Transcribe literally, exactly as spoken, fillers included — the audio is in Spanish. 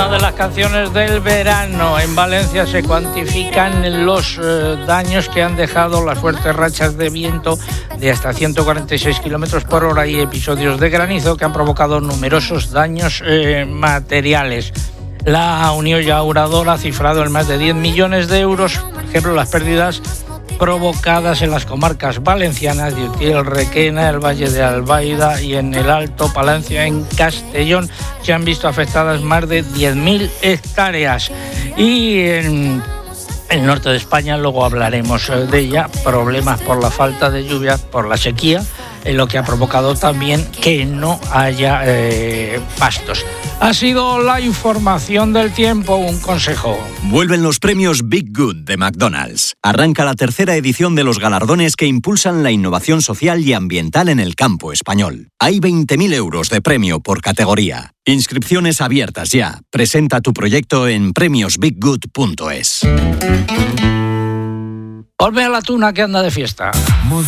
Una de las canciones del verano. En Valencia se cuantifican los eh, daños que han dejado las fuertes rachas de viento de hasta ciento cuarenta y seis kilómetros por hora y episodios de granizo que han provocado numerosos daños eh, materiales. La Unión Llauradora ha cifrado en más de diez millones de euros, por ejemplo, las pérdidas provocadas en las comarcas valencianas de Utiel, Requena, el Valle de Albaida y en el Alto Palancia, en Castellón, se han visto afectadas más de diez mil hectáreas. Y en el norte de España, luego hablaremos de ella, problemas por la falta de lluvia, por la sequía, en lo que ha provocado también que no haya eh, pastos. Ha sido la información del tiempo, un consejo. Vuelven los premios Big Good de McDonald's. Arranca la tercera edición de los galardones que impulsan la innovación social y ambiental en el campo español. Hay veinte mil euros de premio por categoría. Inscripciones abiertas ya. Presenta tu proyecto en premios big good punto es. Volve a la tuna que anda de fiesta.